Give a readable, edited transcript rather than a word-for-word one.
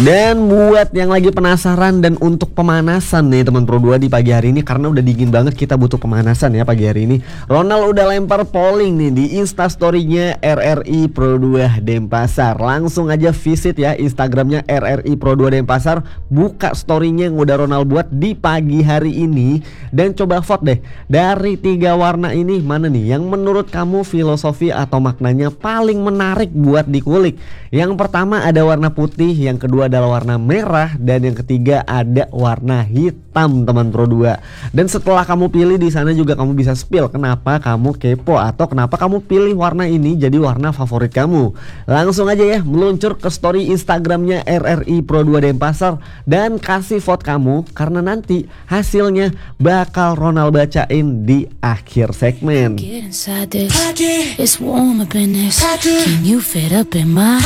Dan buat yang lagi penasaran dan untuk pemanasan nih teman Pro 2 di pagi hari ini, karena udah dingin banget kita butuh pemanasan ya pagi hari ini. Ronald udah lempar polling nih di Instastory-nya RRI Pro 2 Denpasar. Langsung aja visit ya Instagramnya RRI Pro 2 Denpasar, buka story-nya yang udah Ronald buat di pagi hari ini, dan coba vote deh dari 3 warna ini mana nih yang menurut kamu filosofi atau maknanya paling menarik buat dikulik. Yang pertama ada warna putih, yang kedua adalah warna merah, dan yang ketiga ada warna hitam teman Pro 2. Dan setelah kamu pilih di sana juga kamu bisa spill kenapa kamu kepo atau kenapa kamu pilih warna ini jadi warna favorit kamu. Langsung aja ya meluncur ke story Instagramnya RRI Pro 2 Denpasar dan kasih vote kamu, karena nanti hasilnya bakal Ronald bacain di akhir segmen.